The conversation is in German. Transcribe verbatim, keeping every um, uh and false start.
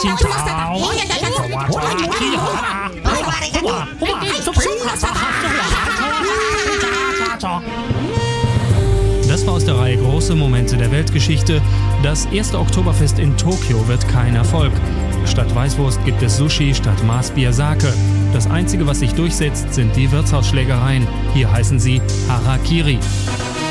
Das war aus der Reihe Große Momente der Weltgeschichte. Das erste Oktoberfest in Tokio wird kein Erfolg. Statt Weißwurst gibt es Sushi, statt Maßbier Sake. Das Einzige, was sich durchsetzt, sind die Wirtshausschlägereien. Hier heißen sie Harakiri.